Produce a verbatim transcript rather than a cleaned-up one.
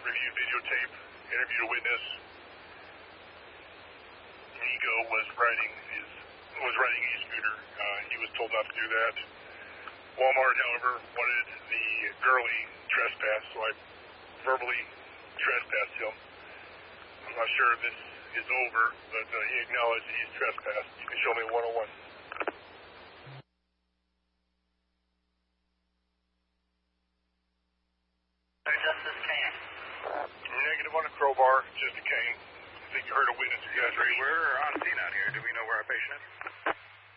reviewed videotape, interviewed a witness. Nico was riding his was riding a scooter. Uh, he was told not to do that. Walmart, however, wanted the girly trespass, so I verbally trespassed him. I'm not sure if this is over, but uh, he acknowledged that he's trespassed. You can show me one oh one. Justice Kane. Negative on a crowbar, just a cane. I think you heard a witness. You guys ready? We're on scene out here. Do we know where our patient is?